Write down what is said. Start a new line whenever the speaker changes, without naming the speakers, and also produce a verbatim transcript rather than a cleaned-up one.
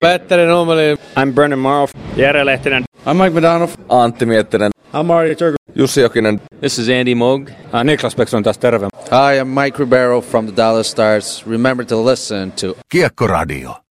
Petteri Nummeli.
I'm Brennan Morrow. Jere Lehtinen.
I'm Mike Madonov.
Antti Miettinen.
I'm Marty Turku.
Jussi Jokinen.
This is Andy Moog.
Uh, Niklas Bäckström taas terve.
Hi, I'm Mike Ribeiro from the Dallas Stars. Remember to listen to
Kiekkoradio.